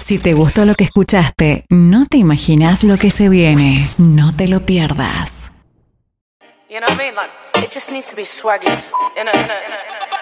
Si te gustó lo que escuchaste, no te imaginas lo que se viene. No te lo pierdas. You know what I mean? Like, it just needs to be swaggies. In a